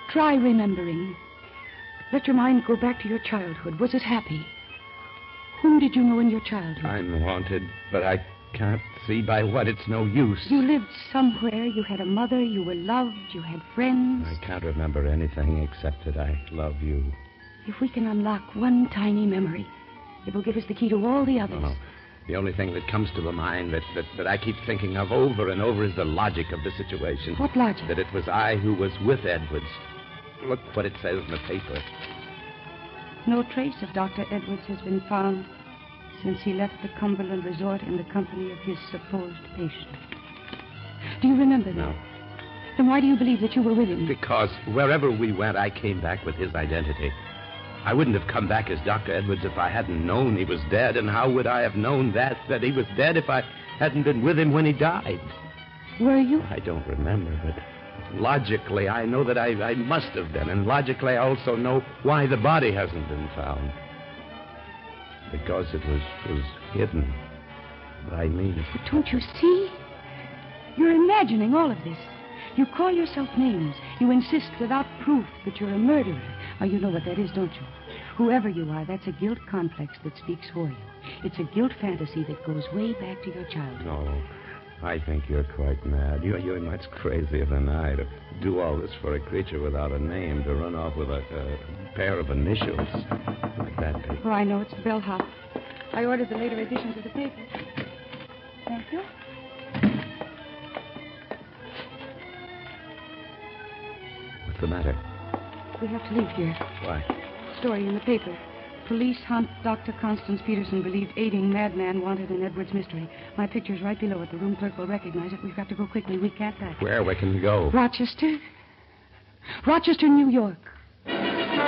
Try remembering. Let your mind go back to your childhood. Was it happy? Whom did you know in your childhood? I'm wanted, but I can't see by what. It's no use. You lived somewhere. You had a mother. You were loved. You had friends. I can't remember anything except that I love you. If we can unlock one tiny memory, it will give us the key to all the others. No. The only thing that comes to the mind that I keep thinking of over and over is the logic of the situation. What logic? That it was I who was with Edwards. Look what it says in the paper. No trace of Dr. Edwards has been found since he left the Cumberland Resort in the company of his supposed patient. Do you remember that? No. Then why do you believe that you were with him? Because wherever we went, I came back with his identity. I wouldn't have come back as Dr. Edwards if I hadn't known he was dead. And how would I have known that he was dead if I hadn't been with him when he died? Were you? I don't remember, but logically, I know that I must have been. And logically, I also know why the body hasn't been found. Because it was hidden by me. But don't you see? You're imagining all of this. You call yourself names. You insist without proof that you're a murderer. Oh, you know what that is, don't you? Whoever you are, that's a guilt complex that speaks for you. It's a guilt fantasy that goes way back to your childhood. No, I think you're quite mad. You're much crazier than I to do all this for a creature without a name, to run off with a pair of initials like that. Oh, I know. It's the bellhop. I ordered the later editions of the paper. Thank you. What's the matter? We have to leave here. Why? Story in the paper. Police hunt Dr. Constance Peterson believed aiding madman wanted in Edwards mystery. My picture's right below it. The room clerk will recognize it. We've got to go quickly. We can't back. Where can we go? Rochester. Rochester, New York.